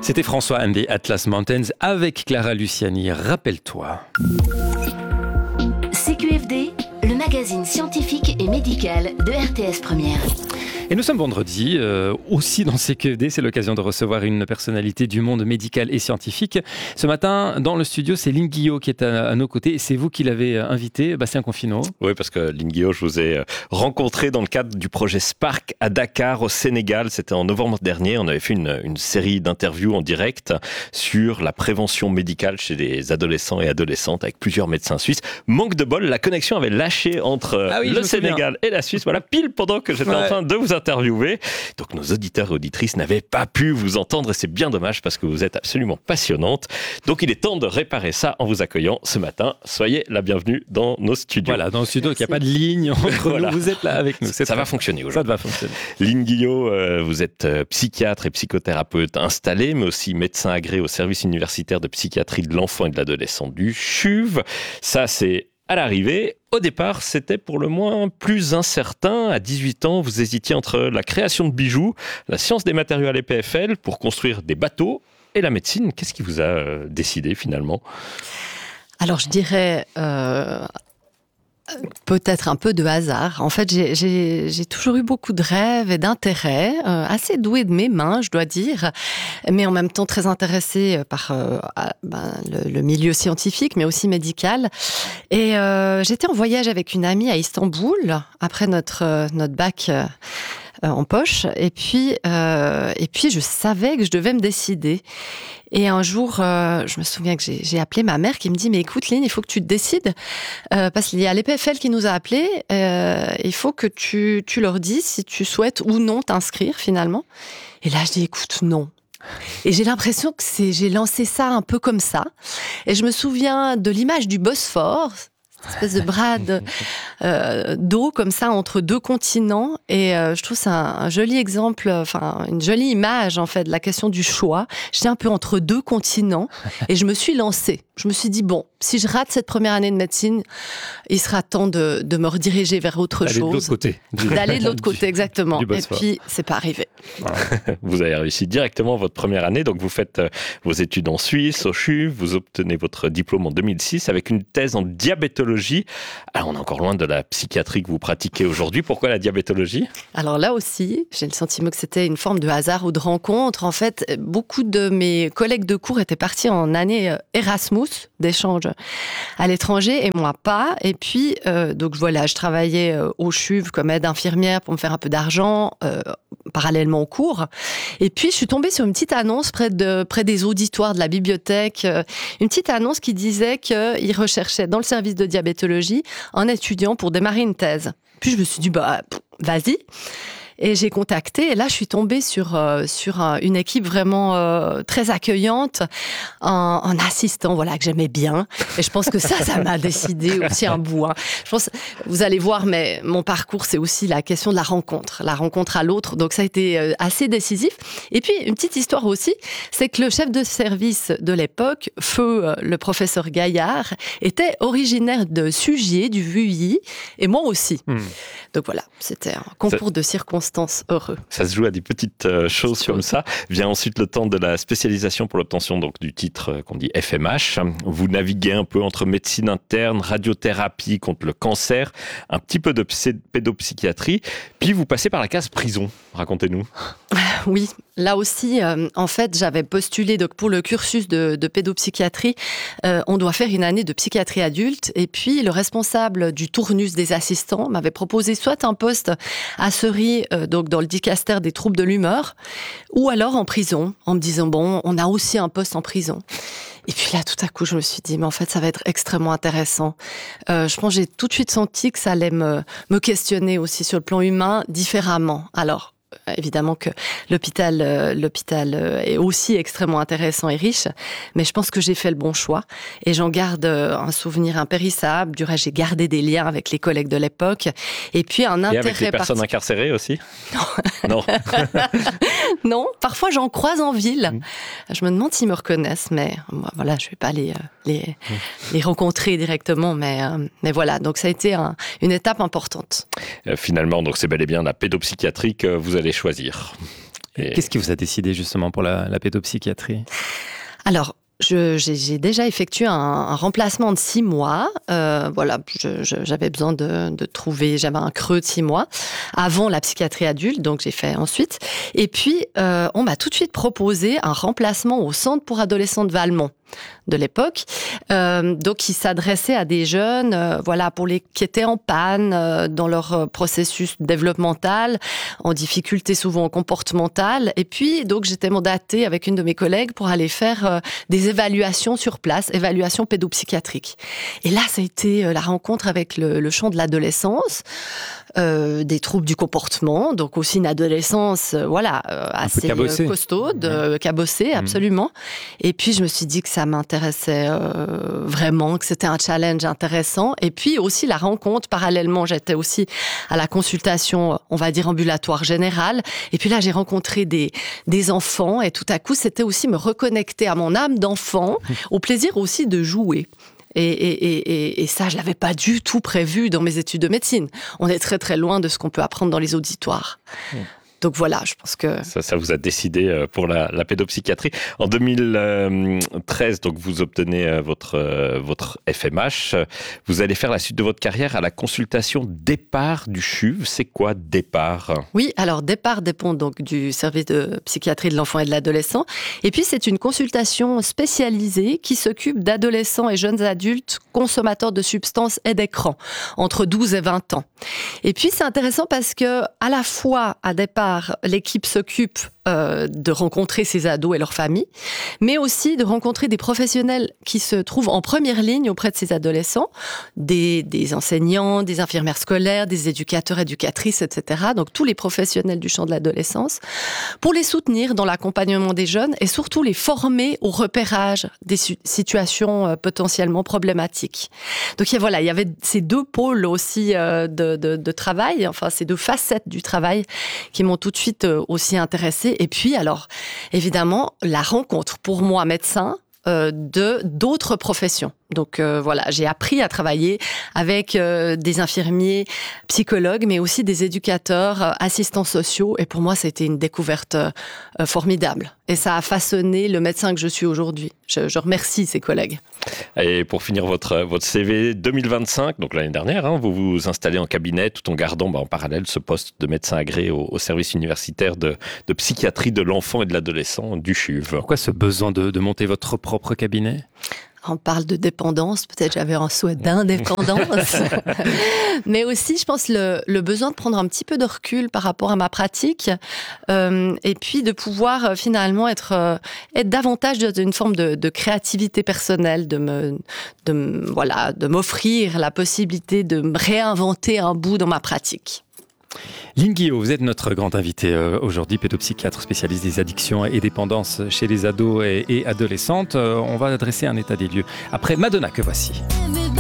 C'était François and the Atlas Mountains avec Clara Luciani, rappelle-toi. CQFD, le magazine scientifique et médical de RTS Première. Et nous sommes vendredi, aussi dans CQFD, c'est l'occasion de recevoir une personnalité du monde médical et scientifique. Ce matin, dans le studio, c'est Lynn Guillot qui est à nos côtés. Et c'est vous qui l'avez invité, Bastien Confino. Oui, parce que Lynn Guillot, je vous ai rencontré dans le cadre du projet Spark à Dakar, au Sénégal. C'était en novembre dernier. On avait fait une série d'interviews en direct sur la prévention médicale chez les adolescents et adolescentes avec plusieurs médecins suisses. Manque de bol, la connexion avait lâché entre le Sénégal et la Suisse. Voilà, pile pendant que j'étais en train de vous interviewer. Donc nos auditeurs et auditrices n'avaient pas pu vous entendre et c'est bien dommage parce que vous êtes absolument passionnante. Donc il est temps de réparer ça en vous accueillant ce matin. Soyez la bienvenue dans nos studios. Voilà, dans le studio, il n'y a pas de ligne entre nous. Vous êtes là avec nous. Ça va fonctionner aujourd'hui. Ça va fonctionner. Lynn Guillot, vous êtes psychiatre et psychothérapeute installé, mais aussi médecin agréé au service universitaire de psychiatrie de l'enfant et de l'adolescent du CHUV. Ça, c'est à l'arrivée. Au départ, c'était pour le moins plus incertain. À 18 ans, vous hésitiez entre la création de bijoux, la science des matériaux à l'EPFL pour construire des bateaux et la médecine. Qu'est-ce qui vous a décidé finalement ? Alors, je dirais peut-être un peu de hasard. En fait, j'ai toujours eu beaucoup de rêves et d'intérêts, assez douée de mes mains, je dois dire, mais en même temps très intéressée par le milieu scientifique, mais aussi médical. Et j'étais en voyage avec une amie à Istanbul, après notre bac en poche, et puis je savais que je devais me décider. Et un jour, je me souviens que j'ai appelé ma mère qui me dit « Mais écoute Lynn, il faut que tu te décides, parce qu'il y a l'EPFL qui nous a appelés, il faut que tu leur dises si tu souhaites ou non t'inscrire finalement. » Et là, je dis « Écoute, non. » Et j'ai l'impression que j'ai lancé ça un peu comme ça. Et je me souviens de l'image du Bosphore, cette espèce de bras d'eau comme ça entre deux continents, et je trouve c'est un joli exemple, une jolie image en fait de la question du choix. J'étais un peu entre deux continents et je me suis lancée. Je me suis dit bon, si je rate cette première année de médecine, il sera temps de me rediriger vers autre chose. D'aller de l'autre côté. D'aller de l'autre côté, exactement. Et puis c'est pas arrivé. Vous avez réussi directement votre première année, donc vous faites vos études en Suisse, au CHUV, vous obtenez votre diplôme en 2006 avec une thèse en diabétologie. Alors on est encore loin de la psychiatrie que vous pratiquez aujourd'hui. Pourquoi la diabétologie ? Alors là aussi, j'ai le sentiment que c'était une forme de hasard ou de rencontre. En fait, beaucoup de mes collègues de cours étaient partis en année Erasmus, d'échange à l'étranger, et moi pas. Et puis, donc voilà, je travaillais au CHUV comme aide infirmière pour me faire un peu d'argent, parallèlement au cours. Et puis, je suis tombée sur une petite annonce près des auditoires de la bibliothèque, une petite annonce qui disait qu'ils recherchaient dans le service de diabétologie un étudiant pour démarrer une thèse. Puis je me suis dit, vas-y. Et j'ai contacté, et là je suis tombée sur une équipe vraiment très accueillante, un assistant que j'aimais bien, et je pense que ça m'a décidé aussi un bout. Je pense, vous allez voir, mais mon parcours c'est aussi la question de la rencontre à l'autre, donc ça a été assez décisif. Et puis une petite histoire aussi, c'est que le chef de service de l'époque, feu le professeur Gaillard, était originaire de Sugier, du Vuilly, et moi aussi. Donc voilà, c'était un concours de circonstances heureux. Ça se joue à des petites choses comme ça. Vient ensuite le temps de la spécialisation pour l'obtention donc du titre qu'on dit FMH. Vous naviguez un peu entre médecine interne, radiothérapie contre le cancer, un petit peu de pédopsychiatrie, puis vous passez par la case prison. Racontez-nous. Oui, là aussi, en fait, j'avais postulé donc, pour le cursus de pédopsychiatrie. On doit faire une année de psychiatrie adulte. Et puis, le responsable du tournus des assistants m'avait proposé soit un poste à Seury, donc dans le dicaster des troubles de l'humeur, ou alors en prison, en me disant, bon, on a aussi un poste en prison. Et puis là, tout à coup, je me suis dit, mais en fait, ça va être extrêmement intéressant. Je pense que j'ai tout de suite senti que ça allait me questionner aussi sur le plan humain différemment. Alors, évidemment que l'hôpital est aussi extrêmement intéressant et riche, mais je pense que j'ai fait le bon choix et j'en garde un souvenir impérissable. Du reste, j'ai gardé des liens avec les collègues de l'époque et puis un intérêt. Et avec les personnes incarcérées aussi ? Non. Non, parfois j'en croise en ville. Je me demande s'ils me reconnaissent, mais voilà, je vais pas les rencontrer directement, mais voilà. Donc ça a été une étape importante. Finalement, donc c'est bel et bien la pédopsychiatrie que vous allez choisir. Qu'est-ce qui vous a décidé justement pour la pédopsychiatrie ? Alors, j'ai déjà effectué un remplacement de 6 mois. Voilà, j'avais besoin de trouver, j'avais un creux de 6 mois avant la psychiatrie adulte, donc j'ai fait ensuite. Et puis, on m'a tout de suite proposé un remplacement au centre pour adolescents de Valmont de l'époque, donc qui s'adressait à des jeunes, voilà, qui étaient en panne dans leur processus développemental, en difficulté souvent comportementale. Et puis, donc, j'étais mandatée avec une de mes collègues pour aller faire des évaluations sur place, évaluations pédopsychiatriques. Et là, ça a été la rencontre avec le champ de l'adolescence, des troubles du comportement, donc aussi une adolescence, voilà, assez costaude, cabossée, absolument. Et puis, je me suis dit que ça m'intéressait vraiment, que c'était un challenge intéressant. Et puis aussi la rencontre, parallèlement, j'étais aussi à la consultation, on va dire ambulatoire générale. Et puis là, j'ai rencontré des enfants et tout à coup, c'était aussi me reconnecter à mon âme d'enfant, au plaisir aussi de jouer. Et ça, je l'avais pas du tout prévu dans mes études de médecine. On est très très loin de ce qu'on peut apprendre dans les auditoires. Donc voilà, je pense que... Ça vous a décidé pour la pédopsychiatrie. En 2013, donc vous obtenez votre FMH. Vous allez faire la suite de votre carrière à la consultation départ du CHUV. C'est quoi départ ? Oui, alors départ dépend donc du service de psychiatrie de l'enfant et de l'adolescent. Et puis c'est une consultation spécialisée qui s'occupe d'adolescents et jeunes adultes consommateurs de substances et d'écran, entre 12 et 20 ans. Et puis c'est intéressant parce que à la fois à départ, l'équipe s'occupe de rencontrer ces ados et leurs familles, mais aussi de rencontrer des professionnels qui se trouvent en première ligne auprès de ces adolescents, des enseignants, des infirmières scolaires, des éducateurs, éducatrices, etc. Donc tous les professionnels du champ de l'adolescence, pour les soutenir dans l'accompagnement des jeunes et surtout les former au repérage des situations potentiellement problématiques. Donc il y avait ces deux pôles aussi de travail, enfin ces deux facettes du travail qui m'ont tout de suite aussi intéressée. Et puis, alors, évidemment, la rencontre, pour moi, médecin, d'autres professions. Donc voilà, j'ai appris à travailler avec des infirmiers, psychologues, mais aussi des éducateurs, assistants sociaux. Et pour moi, c'était une découverte formidable. Et ça a façonné le médecin que je suis aujourd'hui. Je remercie ces collègues. Et pour finir votre CV 2025, donc l'année dernière, vous vous installez en cabinet tout en gardant en parallèle ce poste de médecin agréé au service universitaire de psychiatrie de l'enfant et de l'adolescent du CHUV. Pourquoi ce besoin de monter votre propre cabinet ? On parle de dépendance, peut-être j'avais un souhait d'indépendance, mais aussi je pense le besoin de prendre un petit peu de recul par rapport à ma pratique et puis de pouvoir finalement être davantage dans une forme de créativité personnelle, de m'offrir la possibilité de me réinventer un bout dans ma pratique. Lynn Guillot, vous êtes notre grande invitée aujourd'hui, pédopsychiatre spécialiste des addictions et dépendances chez les ados et adolescentes. On va adresser un état des lieux après Madonna que voici.